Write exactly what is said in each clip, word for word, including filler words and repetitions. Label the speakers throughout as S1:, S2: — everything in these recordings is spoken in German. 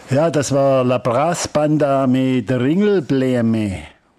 S1: Ja, das war La Brassbanda mit Ringelbläme.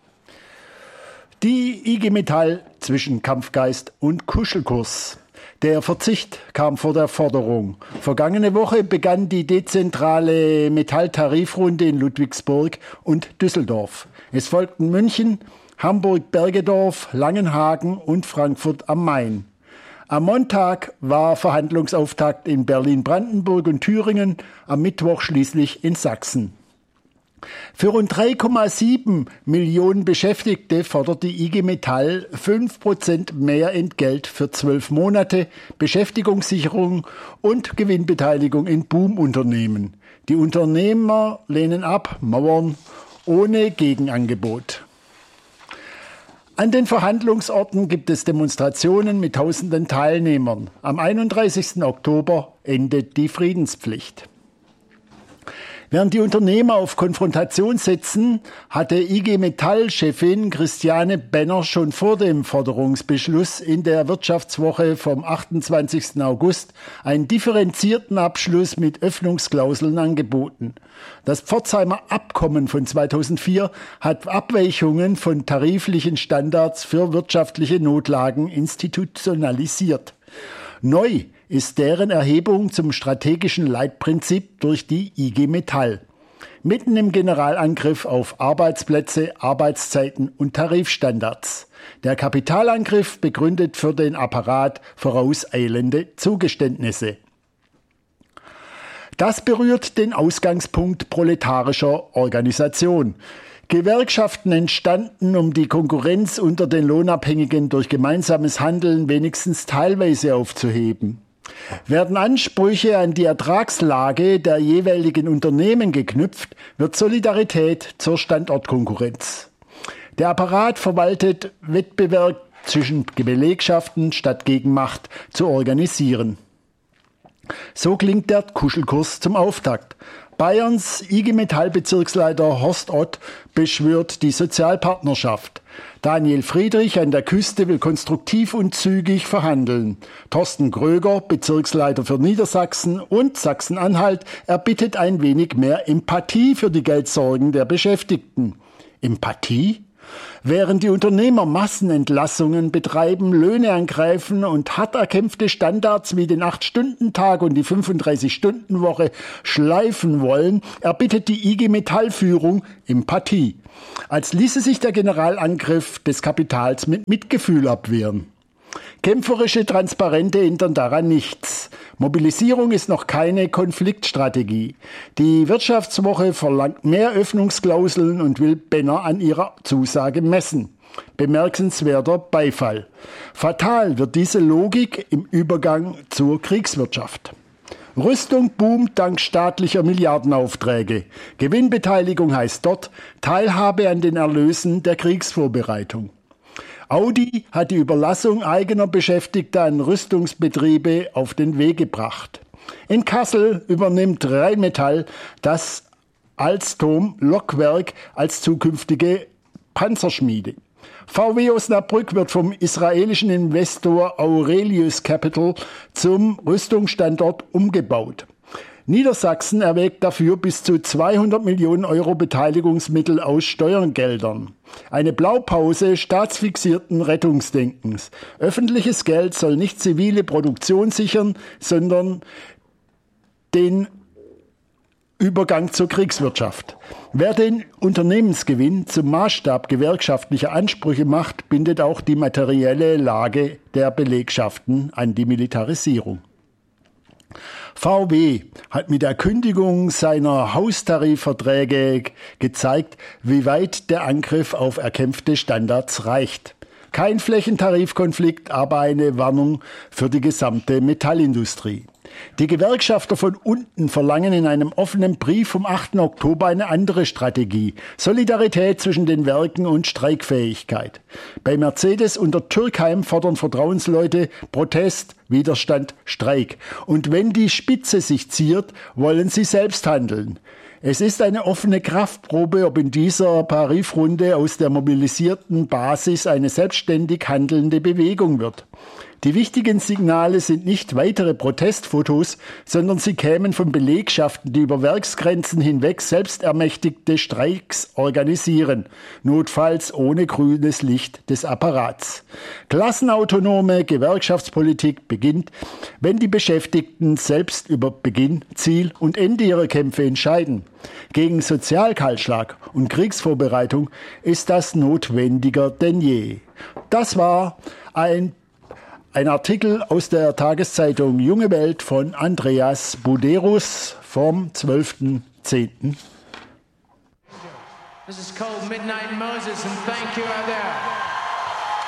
S1: Die I G Metall zwischen Kampfgeist und Kuschelkurs. Der Verzicht kam vor der Forderung. Vergangene Woche begann die dezentrale Metalltarifrunde in Ludwigsburg und Düsseldorf. Es folgten München, Hamburg-Bergedorf, Langenhagen und Frankfurt am Main. Am Montag war Verhandlungsauftakt in Berlin-Brandenburg und Thüringen, am Mittwoch schließlich in Sachsen. Für rund drei Komma sieben Millionen Beschäftigte fordert die I G Metall fünf Prozent mehr Entgelt für zwölf Monate, Beschäftigungssicherung und Gewinnbeteiligung in Boomunternehmen. Die Unternehmer lehnen ab, mauern ohne Gegenangebot. An den Verhandlungsorten gibt es Demonstrationen mit tausenden Teilnehmern. Am einunddreißigsten Oktober endet die Friedenspflicht. Während die Unternehmer auf Konfrontation setzen, hatte I G Metall-Chefin Christiane Benner schon vor dem Forderungsbeschluss in der Wirtschaftswoche vom achtundzwanzigsten August einen differenzierten Abschluss mit Öffnungsklauseln angeboten. Das Pforzheimer Abkommen von zweitausendvier hat Abweichungen von tariflichen Standards für wirtschaftliche Notlagen institutionalisiert. Neu ist deren Erhebung zum strategischen Leitprinzip durch die I G Metall. Mitten im Generalangriff auf Arbeitsplätze, Arbeitszeiten und Tarifstandards. Der Kapitalangriff begründet für den Apparat vorauseilende Zugeständnisse. Das berührt den Ausgangspunkt proletarischer Organisation. Gewerkschaften entstanden, um die Konkurrenz unter den Lohnabhängigen durch gemeinsames Handeln wenigstens teilweise aufzuheben. Werden Ansprüche an die Ertragslage der jeweiligen Unternehmen geknüpft, wird Solidarität zur Standortkonkurrenz. Der Apparat verwaltet Wettbewerb zwischen Belegschaften statt Gegenmacht zu organisieren. So klingt der Kuschelkurs zum Auftakt. Bayerns I G Metall-Bezirksleiter Horst Ott beschwört die Sozialpartnerschaft. Daniel Friedrich an der Küste will konstruktiv und zügig verhandeln. Thorsten Gröger, Bezirksleiter für Niedersachsen und Sachsen-Anhalt, erbittet ein wenig mehr Empathie für die Geldsorgen der Beschäftigten. Empathie? Während die Unternehmer Massenentlassungen betreiben, Löhne angreifen und hart erkämpfte Standards wie den acht-Stunden-Tag und die fünfunddreißig-Stunden-Woche schleifen wollen, erbittet die I G Metall-Führung Empathie. Als ließe sich der Generalangriff des Kapitals mit Mitgefühl abwehren. Kämpferische Transparente ändern daran nichts. Mobilisierung ist noch keine Konfliktstrategie. Die Wirtschaftswoche verlangt mehr Öffnungsklauseln und will Benner an ihrer Zusage messen. Bemerkenswerter Beifall. Fatal wird diese Logik im Übergang zur Kriegswirtschaft. Rüstung boomt dank staatlicher Milliardenaufträge. Gewinnbeteiligung heißt dort Teilhabe an den Erlösen der Kriegsvorbereitung. Audi hat die Überlassung eigener Beschäftigter an Rüstungsbetriebe auf den Weg gebracht. In Kassel übernimmt Rheinmetall das Alstom-Lokwerk als zukünftige Panzerschmiede. V W Osnabrück wird vom israelischen Investor Aurelius Capital zum Rüstungsstandort umgebaut. Niedersachsen erwägt dafür bis zu zweihundert Millionen Euro Beteiligungsmittel aus Steuergeldern. Eine Blaupause staatsfixierten Rettungsdenkens. Öffentliches Geld soll nicht zivile Produktion sichern, sondern den Übergang zur Kriegswirtschaft. Wer den Unternehmensgewinn zum Maßstab gewerkschaftlicher Ansprüche macht, bindet auch die materielle Lage der Belegschaften an die Militarisierung. V W hat mit der Kündigung seiner Haustarifverträge gezeigt, wie weit der Angriff auf erkämpfte Standards reicht. Kein Flächentarifkonflikt, aber eine Warnung für die gesamte Metallindustrie. Die Gewerkschafter von unten verlangen in einem offenen Brief vom achten Oktober eine andere Strategie. Solidarität zwischen den Werken und Streikfähigkeit. Bei Mercedes unter Türkheim fordern Vertrauensleute Protest, Widerstand, Streik. Und wenn die Spitze sich ziert, wollen sie selbst handeln. Es ist eine offene Kraftprobe, ob in dieser Tarifrunde aus der mobilisierten Basis eine selbstständig handelnde Bewegung wird. Die wichtigen Signale sind nicht weitere Protestfotos, sondern sie kämen von Belegschaften, die über Werksgrenzen hinweg selbstermächtigte Streiks organisieren, notfalls ohne grünes Licht des Apparats. Klassenautonome Gewerkschaftspolitik beginnt, wenn die Beschäftigten selbst über Beginn, Ziel und Ende ihrer Kämpfe entscheiden. Gegen Sozialkahlschlag und Kriegsvorbereitung ist das notwendiger denn je. Das war ein Ein Artikel aus der Tageszeitung Junge Welt von Andreas Buderus vom zwölften zehnten
S2: This is called Midnight Moses, and thank you out there.